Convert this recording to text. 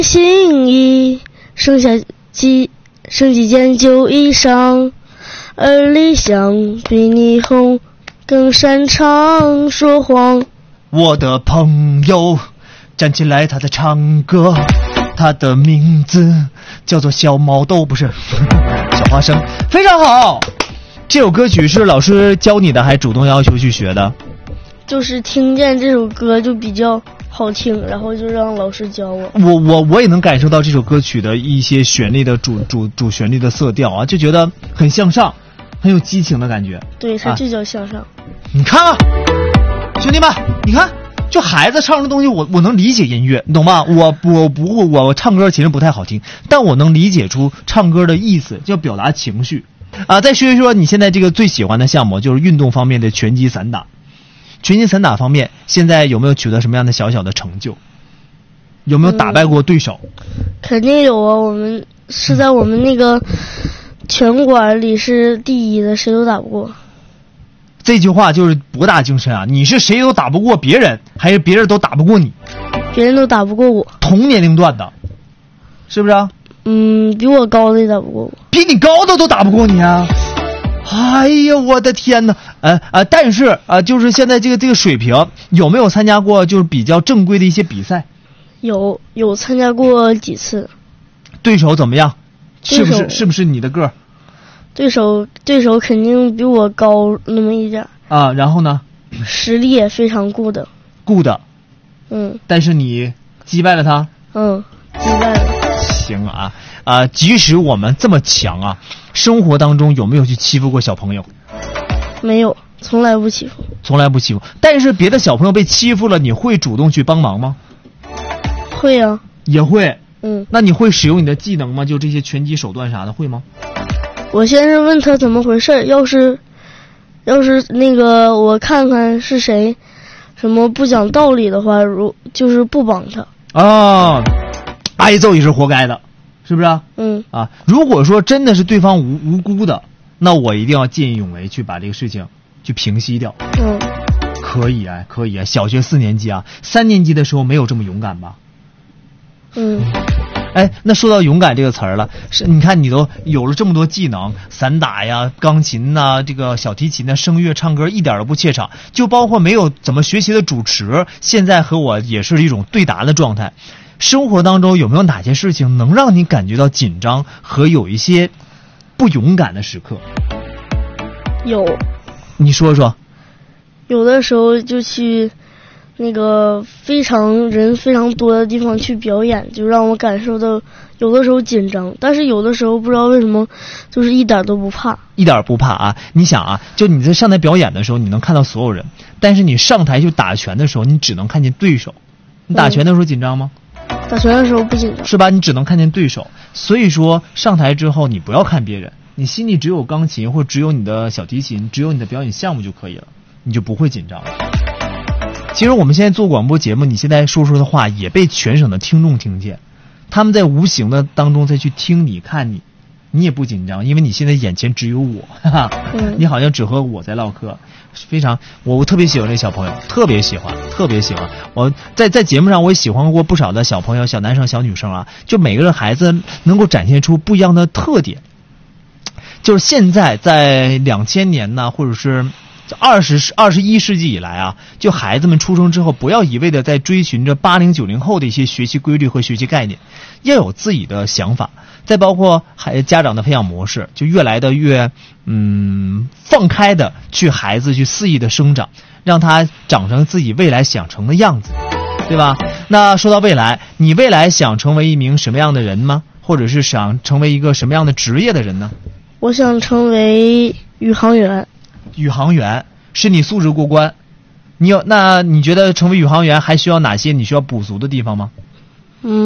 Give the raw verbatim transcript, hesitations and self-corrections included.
心意，剩下几剩几件旧衣裳，而理想比霓虹更擅长说谎。 我的朋友站起来，他在唱歌，他的名字叫做小毛豆，不是小花生，非常好。这首歌曲是老师教你的，还主动要求去学的？ 就是听见这首歌就比较好听，然后就让老师教我。 我我我也能感受到这首歌曲的一些旋律的主主主旋律的色调啊，就觉得很向上，很有激情的感觉。 对，它就叫向上。啊、 你看啊，兄弟们，你看，就孩子唱的东西我，我我能理解音乐，你懂吗？我我不我我唱歌其实不太好听，但我能理解出唱歌的意思，就表达情绪啊。再说一说你现在这个最喜欢的项目，就是运动方面的拳击散打。拳击散打方面，现在有没有取得什么样的小小的成就？有没有打败过对手？ 嗯、肯定有啊，我们是在我们那个拳馆里是第一的，谁都打不过。 这句话就是博大精深啊！你是谁都打不过别人，还是别人都打不过你？ 别人都打不过我。 同年龄段的，是不是啊？ 嗯，比我高的也打不过我。 比你高的都打不过你啊！哎呀，我的天哪！呃呃，但是啊、呃，就是现在这个这个水平，有没有参加过就是比较正规的一些比赛？ 有有参加过几次。 对手怎么样？是不是是不是你的个儿？ 对手对手肯定比我高那么一点啊。然后呢？ 实力也非常good的。 good。 嗯。 但是你击败了他。 嗯，击败了。 行啊啊、呃！即使我们这么强啊，生活当中有没有去欺负过小朋友？ 没有，从来不欺负。 从来不欺负。但是别的小朋友被欺负了，你会主动去帮忙吗？ 会啊。 也会。 嗯。 那你会使用你的技能吗？就这些拳击手段啥的，会吗？ 我先是问他怎么回事，要是要是那个我看看是谁什么不讲道理的话，如就是不帮他。 啊，挨揍也是活该的，是不是啊？ 嗯。 啊，如果说真的是对方无无辜的，那我一定要见义勇为，去把这个事情去平息掉。 嗯。 可以啊，可以啊，小学四年级啊，三年级的时候没有这么勇敢吧？ 嗯。 哎，那说到勇敢这个词儿了，是你看你都有了这么多技能，散打呀、钢琴呐、啊、这个小提琴呐、声乐、唱歌，一点都不怯场。就包括没有怎么学习的主持，现在和我也是一种对答的状态。生活当中有没有哪些事情能让你感觉到紧张和有一些不勇敢的时刻？ 有。 你说说。 有的时候就去那个非常人非常多的地方去表演，就让我感受到有的时候紧张，但是有的时候不知道为什么就是一点都不怕。 一点不怕啊！你想啊，就你在上台表演的时候，你能看到所有人，但是你上台去打拳的时候，你只能看见对手。你打拳的时候紧张吗？ 嗯、打拳的时候不紧张， 是吧？你只能看见对手。所以说上台之后，你不要看别人，你心里只有钢琴或只有你的小提琴，只有你的表演项目就可以了，你就不会紧张了。其实我们现在做广播节目，你现在说出的话也被全省的听众听见，他们在无形的当中再去听你看你，你也不紧张，因为你现在眼前只有我，哈哈， 嗯、 你好像只和我在唠嗑，非常我我特别喜欢这小朋友，特别喜欢，特别喜欢。我在在节目上我也喜欢过不少的小朋友，小男生小女生啊，就每个人孩子能够展现出不一样的特点。就是现在在两千年呢，或者是二十二十一世纪以来啊，就孩子们出生之后，不要一味的在追寻着八零九零后的一些学习规律和学习概念，要有自己的想法。再包括孩家长的培养模式，就越来的越嗯放开的去孩子去肆意的生长，让他长成自己未来想成的样子，对吧？那说到未来，你未来想成为一名什么样的人吗？或者是想成为一个什么样的职业的人呢？ 我想成为宇航员。 宇航员是你素质过关，你有那你觉得成为宇航员还需要哪些你需要补足的地方吗？